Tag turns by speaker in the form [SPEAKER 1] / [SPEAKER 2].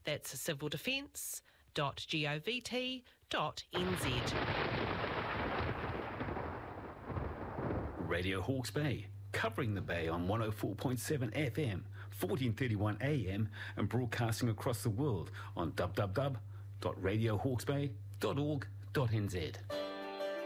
[SPEAKER 1] That's civildefence.govt.nz.
[SPEAKER 2] Radio Hawke's Bay, covering the Bay on 104.7 FM, 1431 AM, and broadcasting across the world on www.radiohawksbay.org.nz.